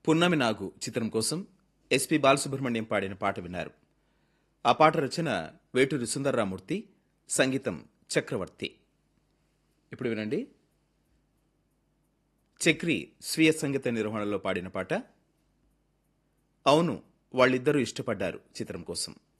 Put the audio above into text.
పున్నమి నాగు చిత్రం కోసం ఎస్పి బాలసుబ్రహ్మణ్యం పాడిన పాట విన్నారు. ఆ పాట రచన వేటూరి సుందర్రామూర్తి, సంగీతం చక్రవర్తి. ఇప్పుడు వినండి, చక్రి స్వీయ సంగీత నిర్వహణలో పాడిన పాట అవును వాళ్ళిద్దరూ ఇష్టపడ్డారు చిత్రం కోసం.